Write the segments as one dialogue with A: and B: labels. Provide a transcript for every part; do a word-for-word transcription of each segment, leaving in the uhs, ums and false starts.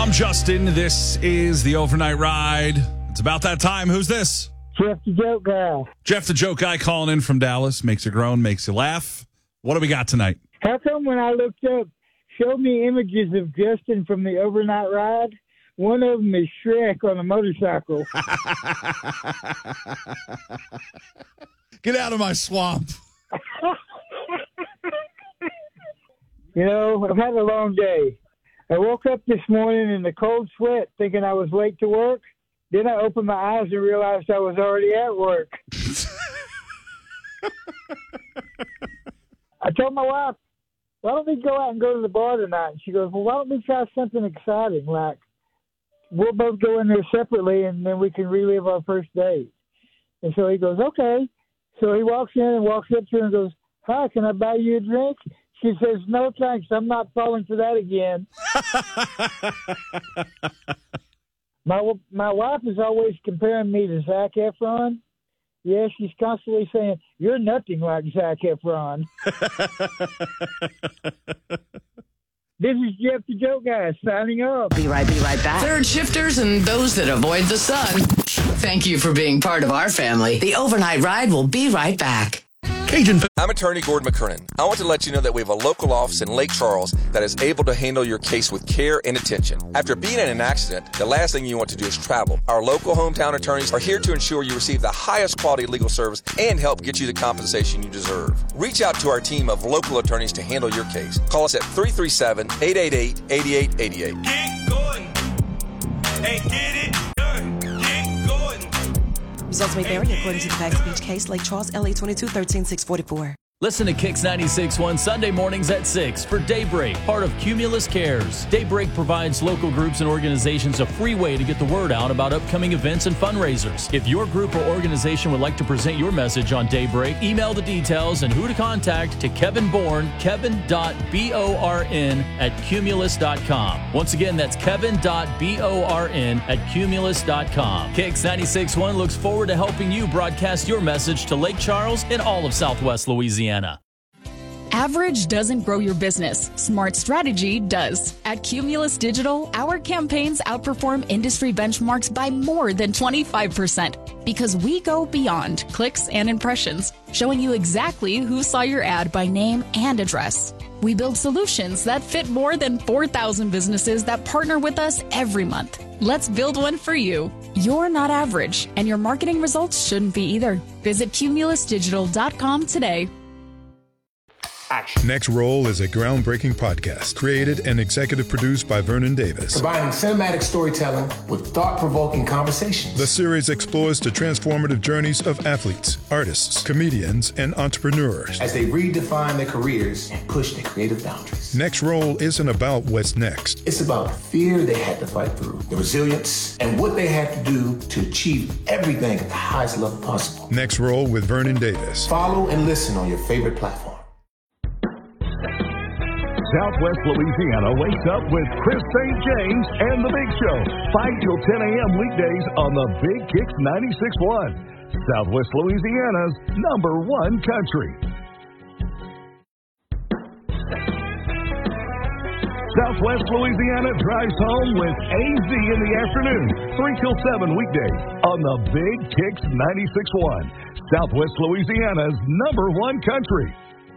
A: I'm Justin. This is the Overnight Ride. It's about that time. Who's this?
B: Jeff the Joke Guy.
A: Jeff the Joke Guy calling in from Dallas. Makes you groan, makes you laugh. What do we got tonight?
B: How come when I looked up, showed me images of Justin from the Overnight Ride, one of them is Shrek on a motorcycle.
A: Get out of my swamp.
B: You know, I've had a long day. I woke up this morning in the cold sweat thinking I was late to work. Then I opened my eyes and realized I was already at work. I told my wife, why don't we go out and go to the bar tonight? And she goes, well, why don't we try something exciting? Like, we'll both go in there separately and then we can relive our first date. And so he goes, okay. So he walks in and walks up to her and goes, hi, can I buy you a drink? She says, no, thanks. I'm not falling for that again. my my wife is always comparing me to Zac Efron. Yeah, she's constantly saying, you're nothing like Zac Efron. This is Jeff the Joke Guy signing off.
C: Be right, be right back.
D: Third shifters and those that avoid the sun. Thank you for being part of our family.
C: The Overnight Ride will be right back.
A: Cajun.
E: I'm attorney Gordon McKernan. I want to let you know that we have a local office in Lake Charles that is able to handle your case with care and attention. After being in an accident, the last thing you want to do is travel. Our local hometown attorneys are here to ensure you receive the highest quality legal service and help get you the compensation you deserve. Reach out to our team of local attorneys to handle your case. Call us at three three seven, eight eight eight, eight eight eight eight.
F: Get going. Hey, get it done. Get going.
G: Results may vary according to the facts of each case. Lake Charles, L A twenty-two thirteen six forty-four.
H: Listen to Kicks ninety-six point one Sunday mornings at six for Daybreak, part of Cumulus Cares. Daybreak provides local groups and organizations a free way to get the word out about upcoming events and fundraisers. If your group or organization would like to present your message on Daybreak, email the details and who to contact to Kevin Bourne, kevin dot born at cumulus dot com. Once again, that's kevin dot born at cumulus dot com. Kicks ninety-six point one looks forward to helping you broadcast your message to Lake Charles and all of Southwest Louisiana.
I: Average doesn't grow your business. Smart strategy does. At Cumulus Digital, our campaigns outperform industry benchmarks by more than twenty-five percent because we go beyond clicks and impressions, showing you exactly who saw your ad by name and address. We build solutions that fit more than four thousand businesses that partner with us every month. Let's build one for you. You're not average, and your marketing results shouldn't be either. Visit cumulus digital dot com today.
J: Action. Next Roll is a groundbreaking podcast created and executive produced by Vernon Davis.
K: Combining cinematic storytelling with thought-provoking conversations.
J: The series explores the transformative journeys of athletes, artists, comedians, and entrepreneurs
K: as they redefine their careers and push their creative boundaries.
J: Next Roll isn't about what's next.
K: It's about the fear they had to fight through, the resilience, and what they had to do to achieve everything at the highest level possible.
J: Next Roll with Vernon Davis.
K: Follow and listen on your favorite platform.
L: Southwest Louisiana wakes up with Chris Saint James and The Big Show. five till ten a.m. weekdays on the Big Kicks ninety-six point one. Southwest Louisiana's number one country. Southwest Louisiana drives home with A Z in the afternoon, three till seven weekdays on the Big Kicks ninety-six point one. Southwest Louisiana's number one country.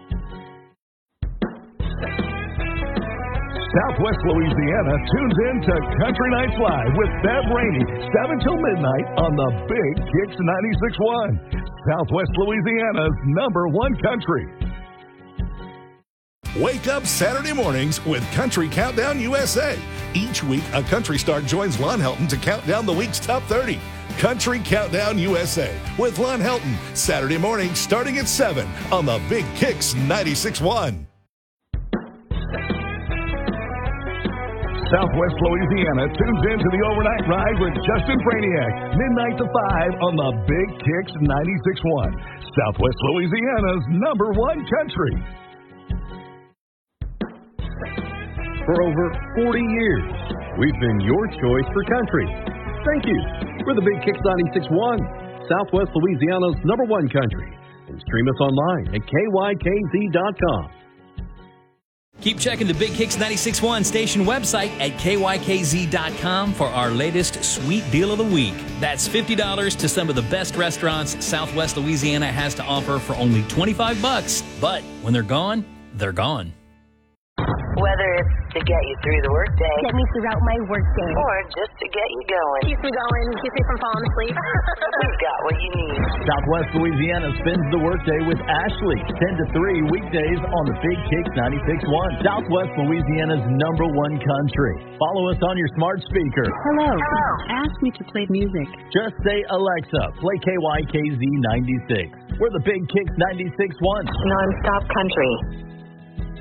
L: Southwest Louisiana tunes in to Country Nights Live with Bev Rainey, seven till midnight on the Big Kicks ninety-six point one. Southwest Louisiana's number one country.
M: Wake up Saturday mornings with Country Countdown U S A. Each week, a country star joins Lon Helton to count down the week's top thirty. Country Countdown U S A with Lon Helton. Saturday morning starting at seven on the Big Kicks ninety-six point one.
L: Southwest Louisiana tunes in to the Overnight Ride with Justin Braniak, midnight to five on the Big Kicks ninety-six point one. Southwest Louisiana's number one country.
N: For over forty years, we've been your choice for country. Thank you. We're the Big Kicks ninety-six point one, Southwest Louisiana's number one country. And stream us online at K Y K Z dot com.
O: Keep checking the Big Kicks ninety-six point one station website at K Y K Z dot com for our latest sweet deal of the week. That's fifty dollars to some of the best restaurants Southwest Louisiana has to offer for only twenty-five bucks. But when they're gone, they're gone.
P: Whether it's to get you through the workday,
Q: get me throughout my workday,
P: or just to get you going,
Q: keep me going, keep me from falling asleep.
P: We've got what you need.
H: Southwest Louisiana spends the workday with Ashley, ten to three weekdays on the Big Kicks ninety-six point one, Southwest Louisiana's number one country. Follow us on your smart speaker.
R: Hello. Hello. Ask me to play music.
H: Just say, Alexa, play K Y K Z ninety-six. We're the Big Kicks ninety-six point one.
P: Non-stop country.